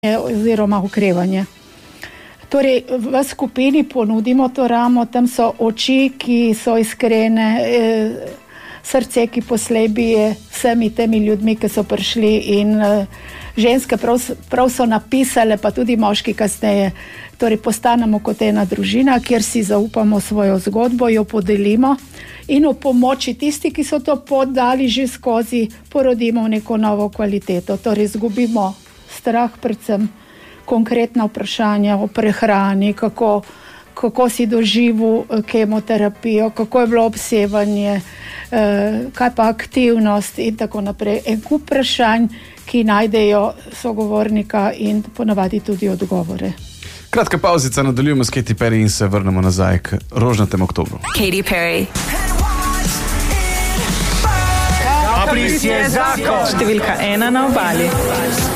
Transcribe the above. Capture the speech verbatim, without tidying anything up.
oziroma okrevanje. Torej, v skupini ponudimo to ramo, tam so oči, ki so iskrene, eh, srce, ki poslej bije vsemi temi ljudmi, ki so prišli in eh, ženske prav, prav so napisale, pa tudi moški kasneje. Torej, postanemo kot ena družina, kjer si zaupamo svojo zgodbo, jo podelimo in v pomoči tisti, ki so to podali že skozi, porodimo neko novo kvaliteto. Torej, izgubimo strah, predvsem konkretna vprašanja o prehrani, kako, kako si doživel kemoterapijo, kako je bilo obsevanje, eh, kaj pa aktivnost in tako naprej. En kup vprašanj, ki najdejo sogovornika in ponavadi tudi odgovore. Kratka pauzica, nadaljujemo s Katy Perry in se vrnemo nazaj k rožnatem oktobru. Katy Perry. Kapris je zakon. Številka ena na obali.